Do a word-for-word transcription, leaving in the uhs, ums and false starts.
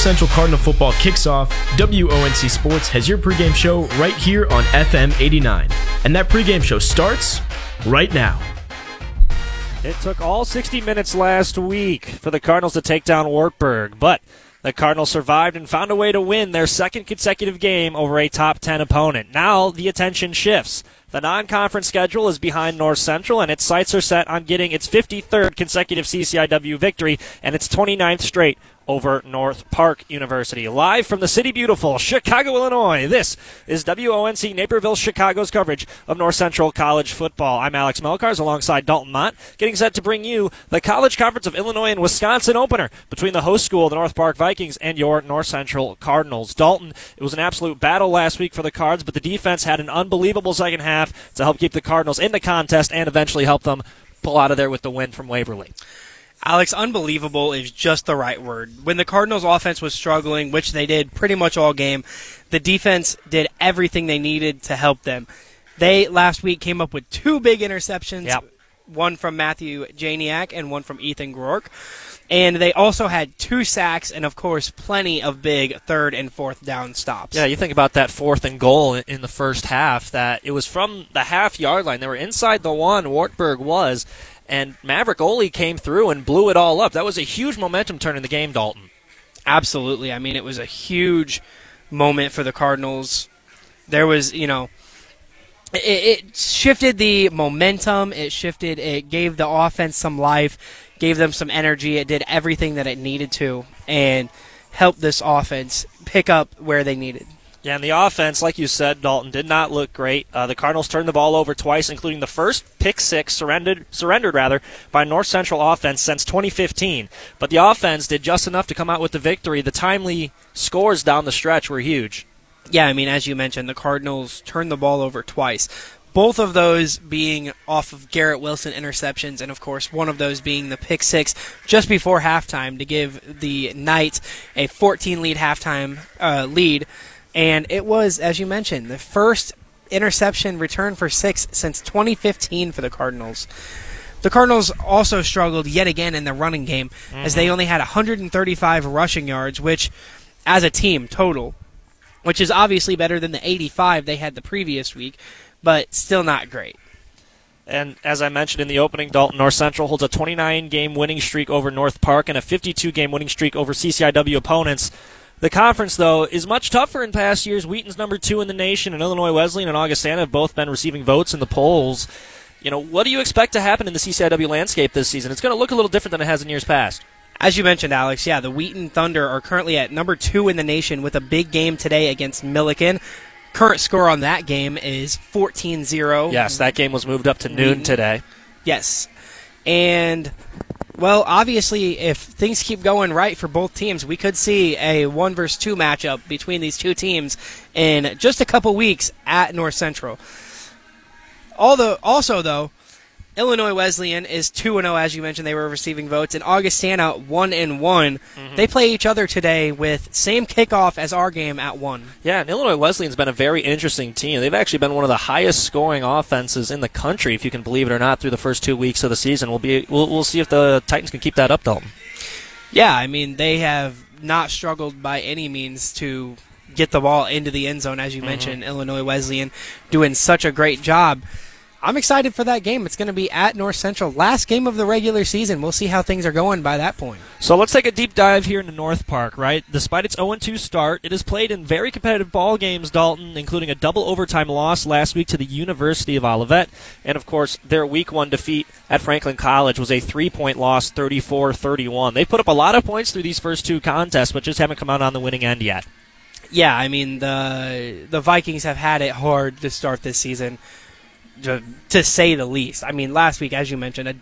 Central Cardinal football kicks off, W O N C Sports has your pregame show right here on F M eighty-nine. And that pregame show starts right now. It took all sixty minutes last week for the Cardinals to take down Wartburg, but the Cardinals survived and found a way to win their second consecutive game over a top ten opponent. Now the attention shifts. The non-conference schedule is behind North Central, and its sights are set on getting its fifty-third consecutive C C I W victory and its twenty-ninth straight over North Park University. Live from the city beautiful, Chicago, Illinois, this is W O N C Naperville, Chicago's coverage of North Central College football. I'm Alex Melkars alongside Dalton Mott, getting set to bring you the College Conference of Illinois and Wisconsin opener between the host school, the North Park Vikings, and your North Central Cardinals. Dalton, it was an absolute battle last week for the Cards, but the defense had an unbelievable second half to help keep the Cardinals in the contest and eventually help them pull out of there with the win from Waverly. Alex, unbelievable is just the right word. When the Cardinals' offense was struggling, which they did pretty much all game, the defense did everything they needed to help them. They, last week, came up with two big interceptions, yep. one from Matthew Janiak and one from Ethan Groark. And they also had two sacks and, of course, plenty of big third and fourth down stops. Yeah, you think about that fourth and goal in the first half, that it was from the half-yard line. They were inside the one, Wartburg was, and Maverick Ole came through and blew it all up. That was a huge momentum turn in the game, Dalton. Absolutely. I mean, it was a huge moment for the Cardinals. There was, you know, it, it shifted the momentum. It shifted, it gave the offense some life, gave them some energy. It did everything that it needed to and helped this offense pick up where they needed. Yeah, and the offense, like you said, Dalton, did not look great. Uh, the Cardinals turned the ball over twice, including the first pick six surrendered, surrendered rather, by North Central offense since twenty fifteen. But the offense did just enough to come out with the victory. The timely scores down the stretch were huge. Yeah, I mean, as you mentioned, the Cardinals turned the ball over twice. Both of those being off of Garrett Wilson interceptions, and, of course, one of those being the pick six just before halftime to give the Knights a fourteen-lead halftime uh, lead. And it was, as you mentioned, the first interception return for six since twenty fifteen for the Cardinals. The Cardinals also struggled yet again in the running game, mm-hmm. as they only had one hundred thirty-five rushing yards, which, as a team, total, which is obviously better than the eighty-five they had the previous week, but still not great. And as I mentioned in the opening, Dalton, North Central holds a twenty-nine game winning streak over North Park and a fifty-two game winning streak over C C I W opponents. The conference, though, is much tougher in past years. Wheaton's number two in the nation, and Illinois Wesleyan and Augustana have both been receiving votes in the polls. You know, what do you expect to happen in the C C I W landscape this season? It's going to look a little different than it has in years past. As you mentioned, Alex, yeah, the Wheaton Thunder are currently at number two in the nation with a big game today against Milliken. Current score on that game is fourteen zero. Yes, that game was moved up to noon Wheaton. today. Yes. And, well, obviously, if things keep going right for both teams, we could see a one versus two matchup between these two teams in just a couple weeks at North Central. Although, also, though, Illinois Wesleyan is two and oh, as you mentioned. They were receiving votes. And Augustana, one and one. Mm-hmm. They play each other today with same kickoff as our game at one. Yeah, and Illinois Wesleyan's been a very interesting team. They've actually been one of the highest scoring offenses in the country, if you can believe it or not, through the first two weeks of the season. We'll be we'll, we'll see if the Titans can keep that up, Dalton. Yeah, I mean, they have not struggled by any means to get the ball into the end zone, as you mm-hmm. mentioned. Illinois Wesleyan doing such a great job. I'm excited for that game. It's going to be at North Central. Last game of the regular season. We'll see how things are going by that point. So let's take a deep dive here into North Park, right? Despite its oh and two start, it has played in very competitive ball games, Dalton, including a double overtime loss last week to the University of Olivet. And, of course, their week one defeat at Franklin College was a three-point loss, thirty-four thirty-one. They've put up a lot of points through these first two contests, but just haven't come out on the winning end yet. Yeah, I mean, the the Vikings have had it hard to start this season. To, to say the least. I mean, last week, as you mentioned, a